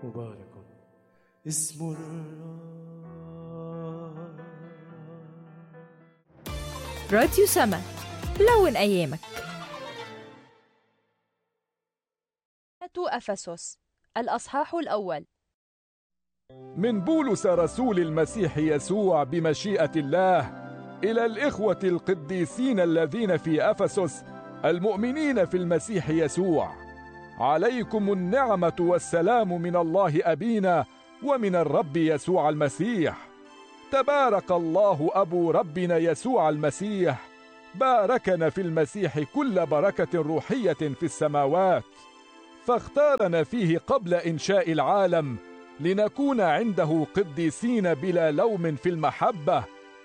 مبارك اسم الرب. راديو سما، لون أيامك. أفسس الأصحاح الأول. من بولس رسول المسيح يسوع بمشيئة الله إلى الإخوة القديسين الذين في أفسس المؤمنين في المسيح يسوع، عليكم النعمة والسلام من الله أبينا ومن الرب يسوع المسيح. تبارك الله أبو ربنا يسوع المسيح، باركنا في المسيح كل بركة روحية في السماوات، فاختارنا فيه قبل إنشاء العالم لنكون عنده قديسين بلا لوم في المحبة،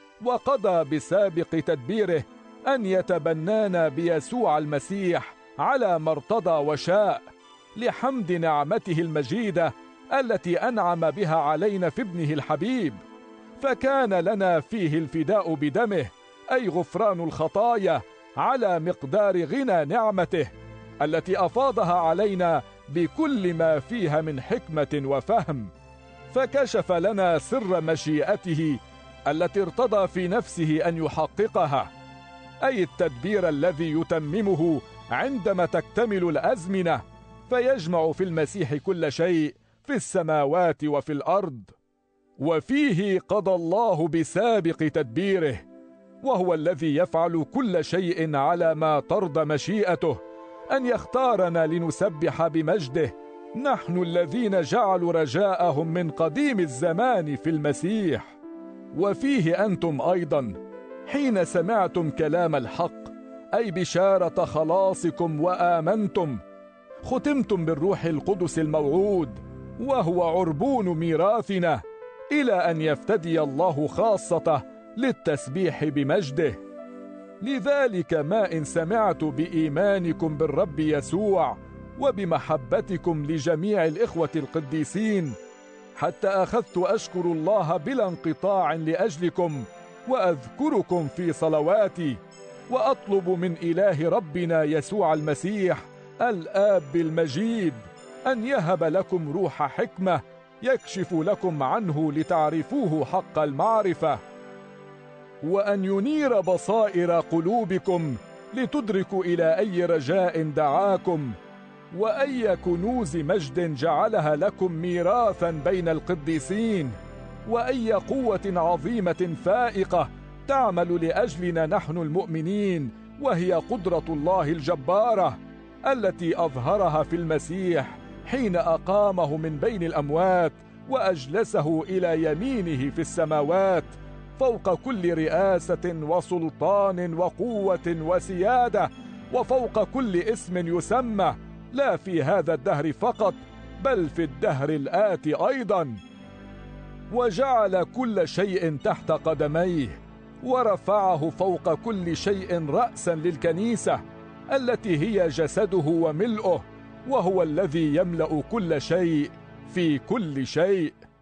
وقضى بسابق تدبيره أن يتبنانا بيسوع المسيح على ما ارتضى وشاء، لحمد نعمته المجيدة التي أنعم بها علينا في ابنه الحبيب. فكان لنا فيه الفداء بدمه، أي غفران الخطايا على مقدار غنى نعمته التي أفاضها علينا بكل ما فيها من حكمة وفهم. فكشف لنا سر مشيئته التي ارتضى في نفسه أن يحققها، أي التدبير الذي يتممه عندما تكتمل الأزمنة، فيجمع في المسيح كل شيء في السماوات وفي الأرض. وفيه قضى الله بسابق تدبيره، وهو الذي يفعل كل شيء على ما ترضى مشيئته، أن يختارنا لنسبح بمجده، نحن الذين جعلوا رجاءهم من قديم الزمان في المسيح. وفيه أنتم أيضا حين سمعتم كلام الحق، أي بشارة خلاصكم، وآمنتم، ختمتم بالروح القدس الموعود، وهو عربون ميراثنا، إلى أن يفتدي الله خاصته للتسبيح بمجده. لذلك ما إن سمعت بإيمانكم بالرب يسوع وبمحبتكم لجميع الإخوة القديسين، حتى أخذت أشكر الله بلا انقطاع لأجلكم، وأذكركم في صلواتي، وأطلب من إله ربنا يسوع المسيح الآب المجيد أن يهب لكم روح حكمة يكشف لكم عنه لتعرفوه حق المعرفة، وأن ينير بصائر قلوبكم لتدركوا إلى أي رجاء دعاكم، وأي كنوز مجد جعلها لكم ميراثا بين القديسين، وأي قوة عظيمة فائقة تعمل لأجلنا نحن المؤمنين، وهي قدرة الله الجبارة التي أظهرها في المسيح حين أقامه من بين الأموات وأجلسه إلى يمينه في السماوات، فوق كل رئاسة وسلطان وقوة وسيادة، وفوق كل اسم يسمى، لا في هذا الدهر فقط بل في الدهر الآتي أيضا. وجعل كل شيء تحت قدميه، ورفعه فوق كل شيء رأسا للكنيسة التي هي جسده وملؤه، وهو الذي يملأ كل شيء في كل شيء.